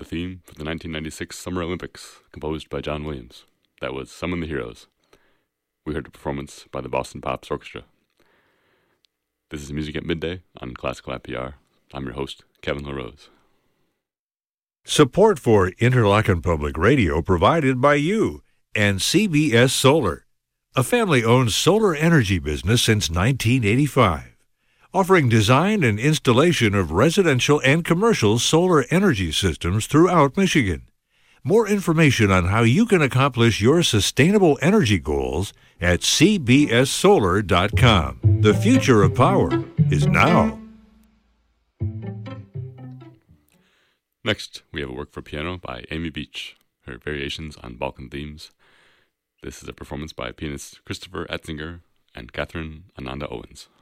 the theme for the 1996 Summer Olympics, composed by John Williams. That was Summon the Heroes. We heard a performance by the Boston Pops Orchestra. This is Music at Midday on Classical IPR. I'm your host, Kevin LaRose. Support for Interlochen Public Radio provided by you and CBS Solar, a family-owned solar energy business since 1985. Offering design and installation of residential and commercial solar energy systems throughout Michigan. More information on how you can accomplish your sustainable energy goals at cbssolar.com. The future of power is now. Next, we have a work for piano by Amy Beach, her variations on Balkan themes. This is a performance by pianist Christopher Etzinger and Catherine Ananda Owens.